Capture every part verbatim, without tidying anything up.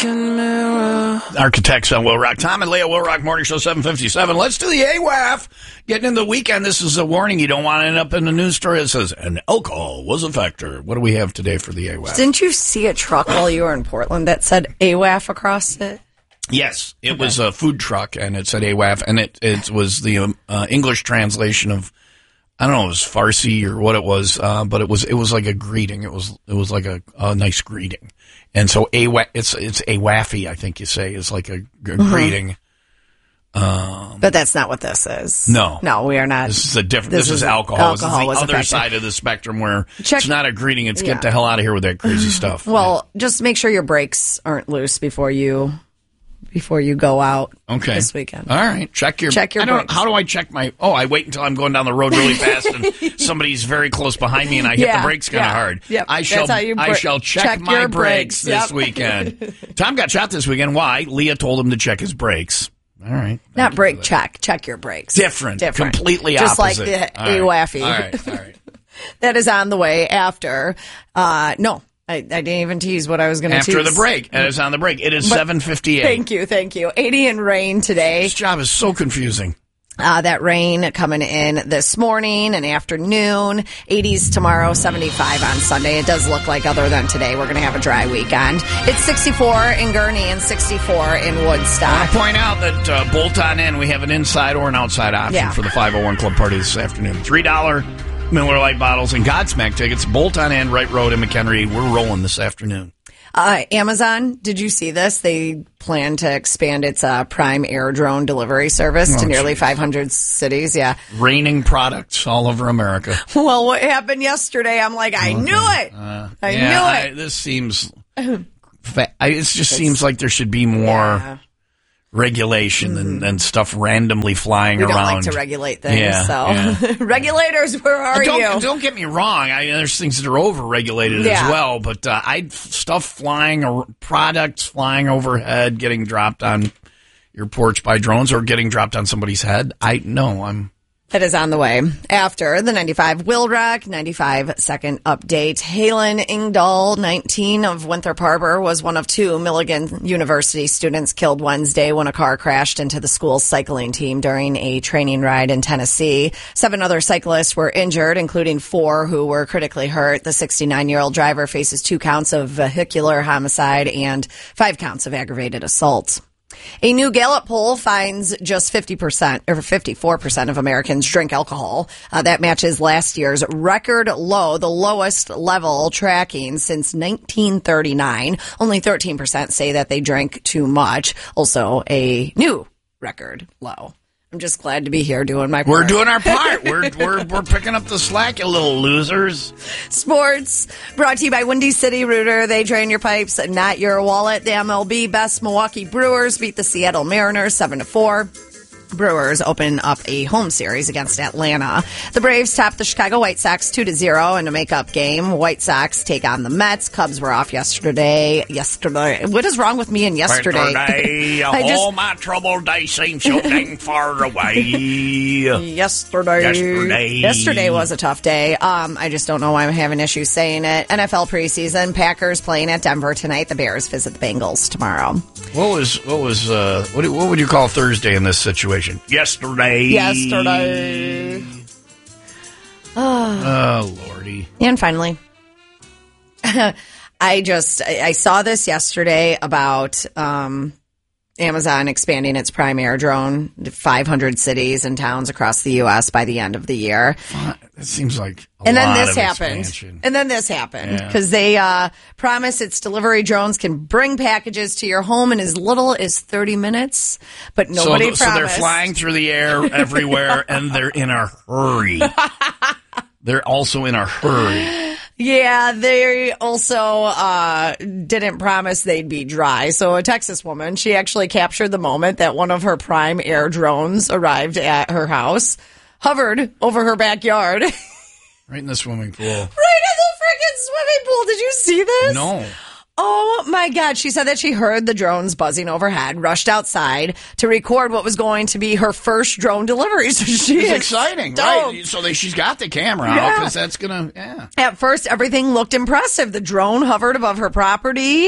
kitchen mirror. Architects on Will Rock. Tom and Leah, Will Rock Morning Show seven fifty-seven. Let's do the A W A F. Getting into the weekend, this is a warning. You don't want to end up in a news story that says, and alcohol was a factor. What do we have today for the A W A F? Didn't you see a truck while you were in Portland that said A W A F across it? Yes, it okay. was a food truck, and it said A W A F, and it, it was the um, uh, English translation of, I don't know, it was Farsi or what it was, uh, but it was it was like a greeting. It was it was like a, a nice greeting, and so A W A F, it's it's A W A F I think you say, is like a, a mm-hmm. greeting. Um, but that's not what this is. No, no, we are not. This is a different. This, this is alcohol. Alcohol this is the other effective. side of the spectrum where Check, it's not a greeting. It's yeah. get the hell out of here with that crazy stuff. Well, yeah. just make sure your brakes aren't loose before you. Before you go out okay. this weekend. All right. Check your, check your I don't, brakes. How do I check my... Oh, I wait until I'm going down the road really fast and somebody's very close behind me and I hit yeah, the brakes kind of yeah. hard. Yep. I shall That's how you br- I shall check, check my your brakes, brakes this yep. weekend. Tom got shot this weekend. Why? Leah told him to check his brakes. All right. Not brake check. Check your brakes. Different. Different. Completely Just opposite. Just like the all A W A F I. Right. All right. All right. That is on the way after. Uh, no. I, I didn't even tease what I was going to tease. After the break. It is on the break. It is seven fifty-eight. Thank you, thank you. eighty and rain today. This job is so confusing. Uh, that rain coming in this morning and afternoon. eighties tomorrow, seventy-five on Sunday. It does look like, other than today, we're going to have a dry weekend. It's sixty-four in Gurnee and sixty-four in Woodstock. I want to point out that uh, bolt on in, we have an inside or an outside option yeah. for the five oh one Club Party this afternoon. three dollars Miller Lite bottles and Godsmack tickets. Bolt on in, Wright Road in McHenry. We're rolling this afternoon. Uh, Amazon, did you see this? They plan to expand its uh, Prime Air Drone delivery service oh, to nearly geez. five hundred cities. Yeah. Raining products all over America. Well, what happened yesterday? I'm like, I okay. knew it. Uh, I yeah, knew I, it. this seems, fa- I, it just it's, seems like there should be more yeah. regulation mm-hmm. and, and stuff randomly flying we around. We don't like to regulate things. Yeah, so, yeah. Regulators, where are don't, you? Don't get me wrong. I, there's things that are over-regulated yeah. as well, but uh, I stuff flying, or products flying overhead, getting dropped on your porch by drones, or getting dropped on somebody's head. I know I'm. It is on the way. After the ninety-five Will Rock, ninety-five second update. Halen Ingdahl, nineteen, of Winthrop Harbor, was one of two Milligan University students killed Wednesday when a car crashed into the school's cycling team during a training ride in Tennessee. Seven other cyclists were injured, including four who were critically hurt. The sixty-nine-year-old driver faces two counts of vehicular homicide and five counts of aggravated assault. A new Gallup poll finds just fifty percent or fifty-four percent of Americans drink alcohol. Uh, that matches last year's record low, the lowest level tracking since nineteen thirty-nine. Only thirteen percent say that they drink too much. Also a new record low. I'm just glad to be here doing my part. We're doing our part. we're we're we're picking up the slack, you little losers. Sports brought to you by Windy City Rooter. They drain your pipes, not your wallet. The M L B best Milwaukee Brewers beat the Seattle Mariners seven to four. Brewers open up a home series against Atlanta. The Braves top the Chicago White Sox two to zero in a makeup game. White Sox take on the Mets. Cubs were off yesterday. Yesterday. What is wrong with me and yesterday? Yesterday. I just, just, all my troubled days seem so dang far away. Yesterday. Yesterday. Yesterday was a tough day. Um, I just don't know why I'm having issues saying it. N F L preseason. Packers playing at Denver tonight. The Bears visit the Bengals tomorrow. What was, what was, uh, what, what would you call Thursday in this situation? Yesterday. Yesterday. Oh, oh Lordy. And finally, I just, I saw this yesterday about um, Amazon expanding its Prime Air drone to five hundred cities and towns across the U S by the end of the year. That seems like a and then lot this of happened. expansion. And then this happened because yeah. they uh, promise its delivery drones can bring packages to your home in as little as thirty minutes. But nobody so, promised. So they're flying through the air everywhere, and they're in a hurry. They're also in a hurry. Yeah, they also uh, didn't promise they'd be dry. So a Texas woman, she actually captured the moment that one of her Prime Air drones arrived at her house, hovered over her backyard. Right in the swimming pool. Right in the freaking swimming pool. Did you see this? No. Oh, my God. She said that she heard the drones buzzing overhead, rushed outside to record what was going to be her first drone delivery. So she It's is exciting, stoked. right? So they, she's got the camera out Yeah. because that's going to, yeah. At first, everything looked impressive. The drone hovered above her property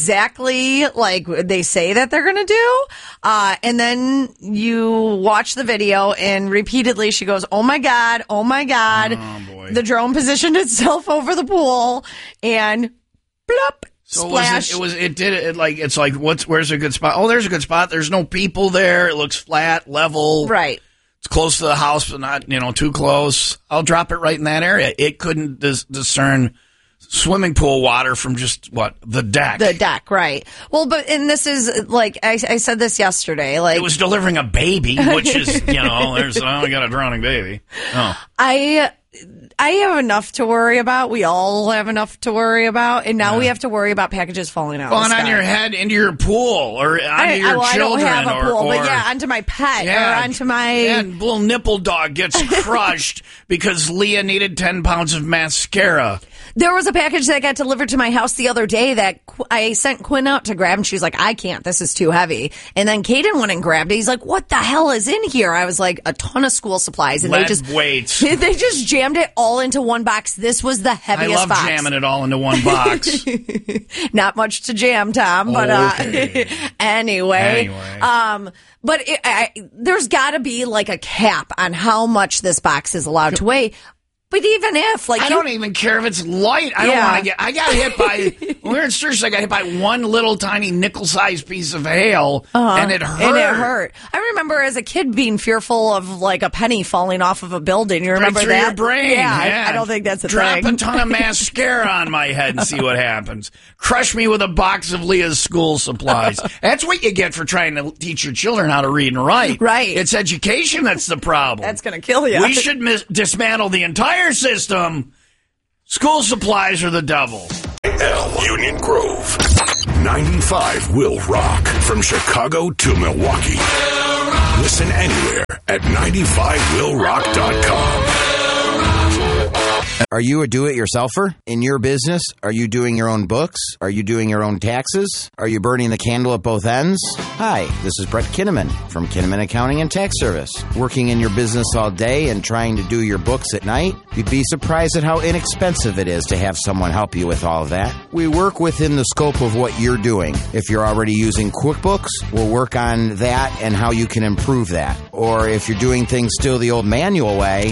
exactly like they say that they're going to do. Uh, and then you watch the video and repeatedly she goes, oh, my God, oh, my God. Oh, boy. The drone positioned itself over the pool and plop. So Splash. it was, it was, it did it like, it's like, what's, where's a good spot? Oh, there's a good spot. There's no people there. It looks flat, level. Right. It's close to the house, but not, you know, too close. I'll drop it right in that area. It couldn't dis- discern swimming pool water from just what? The deck. The deck, right. Well, but, and this is like, I, I said this yesterday, like. It was delivering a baby, which is, you know, there's, oh, we got a drowning baby. Oh. I, I have enough to worry about. We all have enough to worry about. And now Yeah. we have to worry about packages falling out. Falling of the on sky. your head into your pool or onto I, your I, well, children. I don't have a or, pool, or, but yeah, onto my pet yeah, or onto my. And little nipple dog gets crushed because Leah needed ten pounds of mascara. There was a package that got delivered to my house the other day that Qu- I sent Quinn out to grab, and she's like, I can't. This is too heavy. And then Caden went and grabbed it. He's like, what the hell is in here? I was like, a ton of school supplies. And Lead they just weights. They just jammed it all into one box. This was the I heaviest love box. jamming it all into one box. Not much to jam, Tom, but Okay. uh, anyway. Anyway. Um, but it, I, there's got to be like a cap on how much this box is allowed to weigh. But even if, like, I you, don't even care if it's light. I Yeah. don't want to get. I got hit by when we were in Sturgis. I got hit by one little tiny nickel-sized piece of hail, and it hurt. and it hurt. I remember as a kid being fearful of like a penny falling off of a building. You remember right through that? your brain. Yeah, Yeah, I, I don't think that's a Drop thing. a ton of mascara on my head and see what happens. Crush me with a box of Leah's school supplies. That's what you get for trying to teach your children how to read and write. Right. It's education that's the problem. That's going to kill you. We should mis- dismantle the entire system. School supplies are the devil. L Union Grove. ninety-five will rock from Chicago to Milwaukee. Listen anywhere at ninety-five will rock dot com. Are you a do-it-yourselfer in your business? Are you doing your own books? Are you doing your own taxes? Are you burning the candle at both ends? Hi, this is Brett Kinnaman from Kinnaman Accounting and Tax Service. Working in your business all day and trying to do your books at night? You'd be surprised at how inexpensive it is to have someone help you with all of that. We work within the scope of what you're doing. If you're already using QuickBooks, we'll work on that and how you can improve that. Or if you're doing things still the old manual way,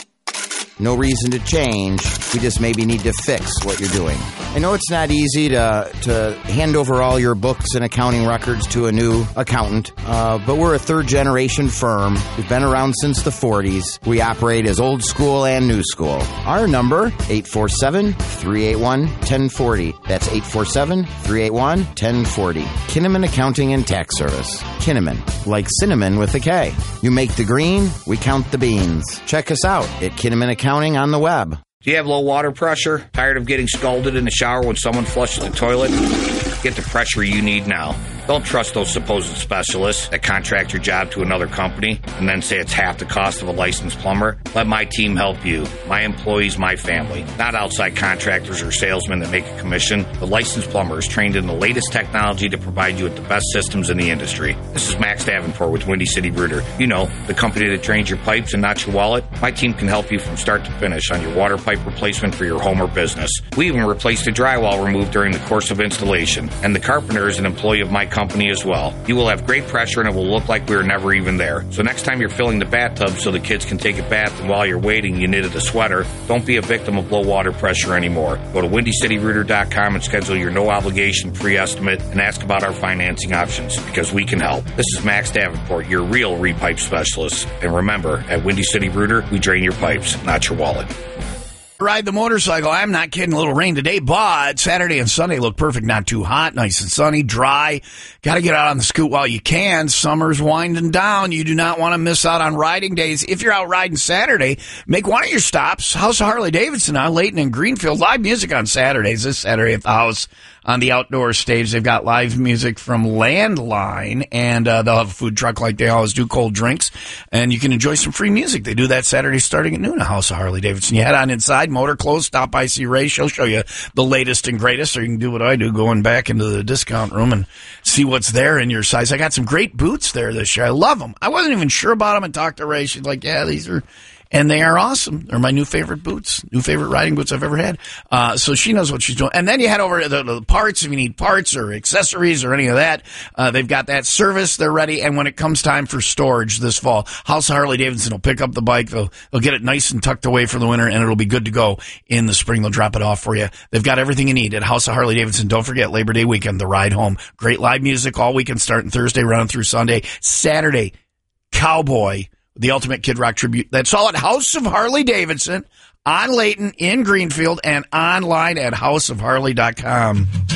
no reason to change. We just maybe need to fix what you're doing. I know it's not easy to to hand over all your books and accounting records to a new accountant, uh, but we're a third-generation firm. We've been around since the forties. We operate as old school and new school. Our number, eight four seven, three eight one, one zero four zero. That's eight four seven, three eight one, one zero four zero. Kinnaman Accounting and Tax Service. Kinnaman, like cinnamon with a K. You make the green, we count the beans. Check us out at Kinnaman Accounting on the web. Do you have low water pressure? Tired of getting scalded in the shower when someone flushes the toilet? Get the pressure you need now. Don't trust those supposed specialists that contract your job to another company and then say it's half the cost of a licensed plumber. Let my team help you. My employees, my family. Not outside contractors or salesmen that make a commission. The licensed plumber is trained in the latest technology to provide you with the best systems in the industry. This is Max Davenport with Windy City Rooter. You know, the company that drains your pipes and not your wallet. My team can help you from start to finish on your water pipe replacement for your home or business. We even replaced the drywall removed during the course of installation. And the carpenter is an employee of my company as well. You will have great pressure and it will look like we were never even there. So next time you're filling the bathtub so the kids can take a bath and while you're waiting you knitted a sweater, don't be a victim of low water pressure anymore. Go to windy city rooter dot com and schedule your no obligation pre-estimate and ask about our financing options because we can help. This is Max Davenport, your real repipe specialist. And remember, at Windy City Rooter, we drain your pipes, not your wallet. Ride the motorcycle. I'm not kidding. A little rain today, but Saturday and Sunday look perfect. Not too hot, nice and sunny, dry. Got to get out on the scoot while you can. Summer's winding down. You do not want to miss out on riding days. If you're out riding Saturday, make one of your stops. House of Harley Davidson on Layton and Greenfield. Live music on Saturdays. This Saturday at the house on the outdoor stage. They've got live music from Landline, and uh, they'll have a food truck like they always do, cold drinks, and you can enjoy some free music. They do that Saturday starting at noon at House of Harley Davidson. You head on inside, motor clothes, stop by, see Ray. She'll show you the latest and greatest, or you can do what I do, going back into the discount room and see what's there in your size. I got some great boots there this year. I love them. I wasn't even sure about them and talked to Ray. She's like, yeah, these are... And they are awesome. They're my new favorite boots, new favorite riding boots I've ever had. Uh, so she knows what she's doing. And then you head over to the, the parts if you need parts or accessories or any of that. Uh, they've got that service. They're ready. And when it comes time for storage this fall, House of Harley Davidson will pick up the bike. They'll, they'll get it nice and tucked away for the winter, and it'll be good to go in the spring. They'll drop it off for you. They've got everything you need at House of Harley Davidson. Don't forget Labor Day weekend, the ride home. Great live music all weekend starting Thursday, running through Sunday. Saturday, Cowboy. The Ultimate Kid Rock Tribute. That's all at House of Harley Davidson, on Layton, in Greenfield, and online at house of harley dot com.